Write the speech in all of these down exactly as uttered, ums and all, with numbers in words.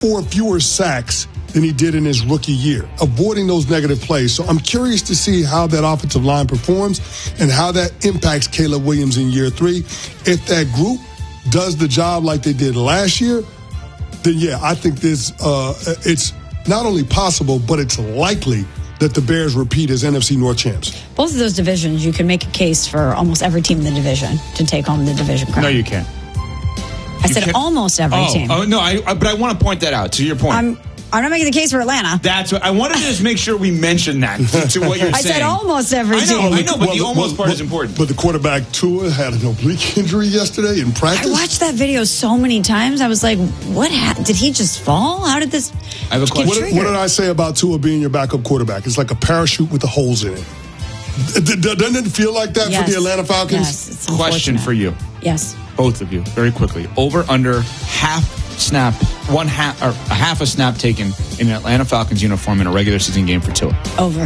four fewer sacks than he did in his rookie year, avoiding those negative plays. So I'm curious to see how that offensive line performs and how that impacts Caleb Williams in year three. If that group does the job like they did last year, then yeah, I think this uh, it's not only possible, but it's likely that the Bears repeat as N F C North champs. Both of those divisions, you can make a case for almost every team in the division to take home the division crown. No, you can't. I You said can't. almost every Oh, team. oh no, I, I, but I want to point that out, to your point. I'm I'm not making the case for Atlanta. That's what I wanted to just make sure we mention that to, to what you're I saying. said almost every I know, team. I know, but Well, the almost well, part well, is important. But the quarterback, Tua, had an oblique injury yesterday in practice. I watched that video so many times. I was like, what happened? Did he just fall? How did this I have a get question. What, triggered? what did I say about Tua being your backup quarterback? It's like a parachute with the holes in it. D- d- Doesn't it feel like that Yes. for the Atlanta Falcons? Yes, it's Question unfortunate. for you, Yes. both of you, very quickly. Over, under, half snap, one half, or a half a snap taken in an Atlanta Falcons uniform in a regular season game for Tua. Over.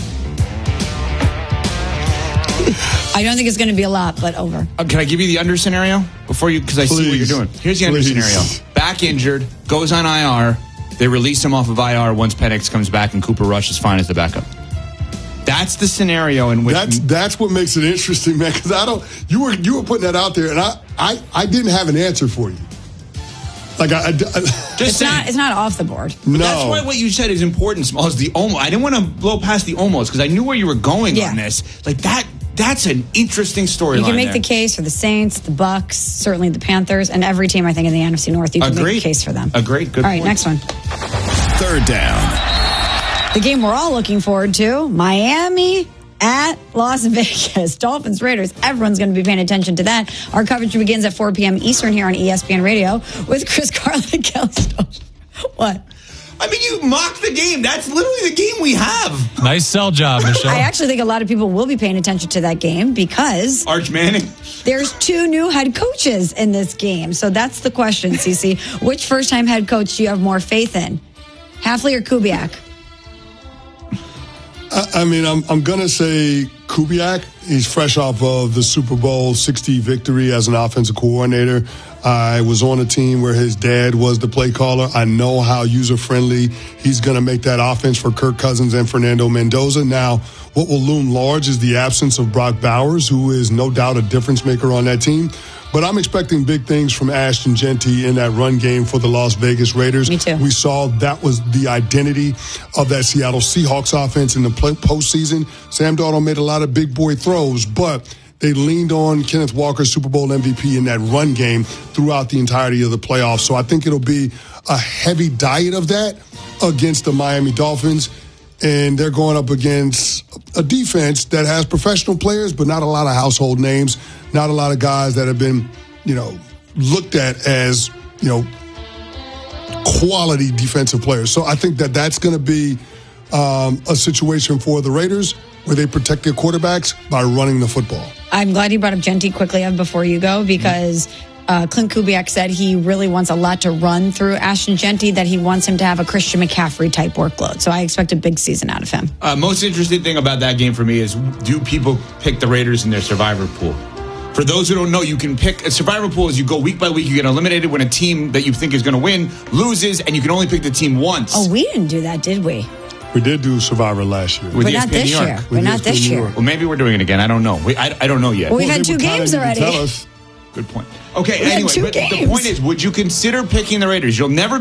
I don't think it's going to be a lot, but over. Uh, can I give you the under scenario before you? Because I see what you're Please. doing. Here's the under Please. scenario: back injured, goes on I R. They release him off of I R once Penix comes back, and Cooper Rush is fine as the backup. That's the scenario in which That's that's what makes it interesting, man. Because I don't, you were you were putting that out there, and I I, I didn't have an answer for you. Like I, I, I just It's saying. not. It's not off the board. But no. that's why what you said is important, Smalls. The almost. I didn't want to blow past the almost because I knew where you were going Yeah. on this. Like that. That's an interesting storyline. You can make there. the case for the Saints, the Bucks, certainly the Panthers, and every team I think in the N F C North. You can Agreed. make a case for them. Agreed. Good All right, point. next one. Third down. The game we're all looking forward to: Miami at Las Vegas. Dolphins, Raiders. Everyone's going to be paying attention to that. Our coverage begins at four p.m. Eastern here on E S P N Radio with Chris Carlin and Kelly Stone. What? I mean, you mocked the game. That's literally the game we have. Nice sell job, Michelle. I actually think a lot of people will be paying attention to that game because Arch Manning. there's two new head coaches in this game. So that's the question, Cece. Which first-time head coach do you have more faith in? Hafley or Kubiak? I, I mean, I'm I'm gonna say Kubiak. He's fresh off of the Super Bowl sixty victory as an offensive coordinator. I was on a team where his dad was the play caller. I know how user-friendly he's going to make that offense for Kirk Cousins and Fernando Mendoza. Now, what will loom large is the absence of Brock Bowers, who is no doubt a difference maker on that team. But I'm expecting big things from Ashton Genty in that run game for the Las Vegas Raiders. Me too. We saw that was the identity of that Seattle Seahawks offense in the play- postseason. Sam Darnold made a lot of big boy throws, but they leaned on Kenneth Walker, Super Bowl M V P, in that run game throughout the entirety of the playoffs. So I think it'll be a heavy diet of that against the Miami Dolphins. And they're going up against a defense that has professional players, but not a lot of household names, not a lot of guys that have been, you know, looked at as, you know, quality defensive players. So I think that that's going to be um, a situation for the Raiders where they protect their quarterbacks by running the football. I'm glad you brought up Genty quickly Ev, before you go, because uh, Clint Kubiak said he really wants a lot to run through Ashton Genty, that he wants him to have a Christian McCaffrey type workload. So I expect a big season out of him. Uh, most interesting thing about that game for me is, do people pick the Raiders in their survivor pool? For those who don't know, you can pick a survivor pool as you go week by week. You get eliminated when a team that you think is going to win loses, and you can only pick the team once. Oh, we didn't do that, did we? We did do Survivor last year. With But E S not P N this New York. year. With But not E S P N this New year. York. Well, maybe we're doing it again. I don't know. We, I, I don't know yet. Well, we've Well, had they two would kinda games need to already. tell us. Good point. Okay, We had anyway, two but the games. point is, would you consider picking the Raiders? You'll never